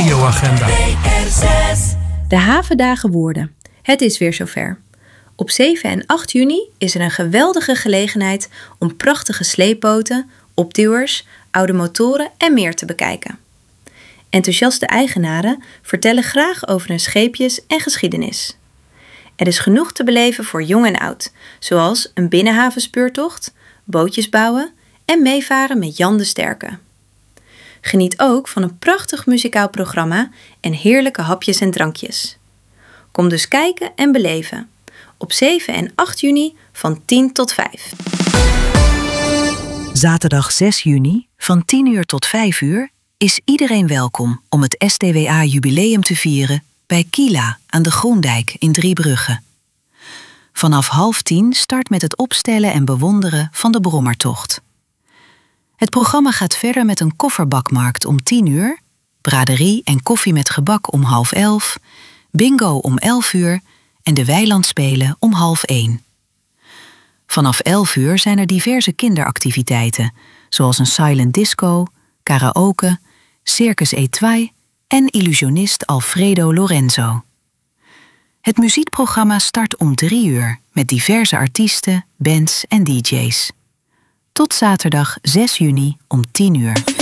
radioagenda. De Havendagen Woerden. Het is weer zover. Op 7 en 8 juni is er een geweldige gelegenheid om prachtige sleepboten, opduwers, oude motoren en meer te bekijken. Enthousiaste eigenaren vertellen graag over hun scheepjes en geschiedenis. Er is genoeg te beleven voor jong en oud, zoals een binnenhavenspeurtocht, bootjes bouwen en meevaren met Jan de Sterke. Geniet ook van een prachtig muzikaal programma en heerlijke hapjes en drankjes. Kom dus kijken en beleven. Op 7 en 8 juni van 10 tot 5. Zaterdag 6 juni van 10 uur tot 5 uur is iedereen welkom om het STWA-jubileum te vieren bij Kila aan de Groendijk in Driebrugge. Vanaf 9:30 start met het opstellen en bewonderen van de Brommertocht. Het programma gaat verder met een kofferbakmarkt om 10 uur, braderie en koffie met gebak om 10:30, bingo om 11 uur en de weilandspelen om 12:30. Vanaf 11 uur zijn er diverse kinderactiviteiten, zoals een silent disco, karaoke, circus Etoile en illusionist Alfredo Lorenzo. Het muziekprogramma start om 3 uur met diverse artiesten, bands en DJ's. Tot zaterdag 6 juni om 10 uur.